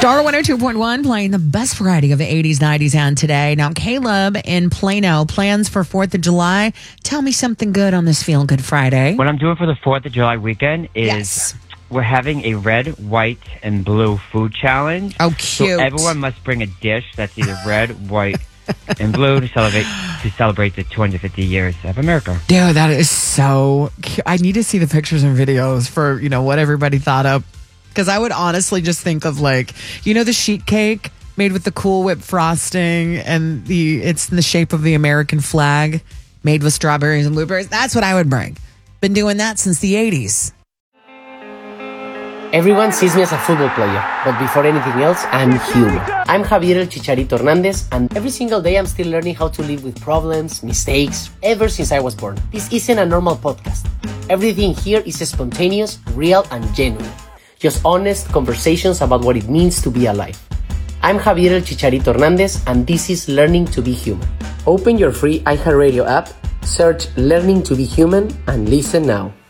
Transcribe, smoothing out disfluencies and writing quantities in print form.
Star 102.1 playing the best variety of the 80s, 90s, and today. Now, Caleb in Plano, plans for 4th of July. Tell me something good on this Feel Good Friday. What I'm doing for the 4th of July weekend is we're having a red, white, and blue food challenge. Oh, cute. So everyone must bring a dish that's either red, white, and blue to celebrate the 250 years of America. Dude, that is so cute. I need to see the pictures and videos for, what everybody thought of. Because I would honestly just think of the sheet cake made with the Cool Whip frosting and it's in the shape of the American flag made with strawberries and blueberries. That's what I would bring. Been doing that since the 80s. Everyone sees me as a football player, but before anything else, I'm human. I'm Javier El Chicharito Hernandez, and every single day I'm still learning how to live with problems, mistakes, ever since I was born. This isn't a normal podcast. Everything here is spontaneous, real, and genuine. Just honest conversations about what it means to be alive. I'm Javier El Chicharito Hernandez, and this is Learning to Be Human. Open your free iHeartRadio app, search Learning to Be Human, and listen now.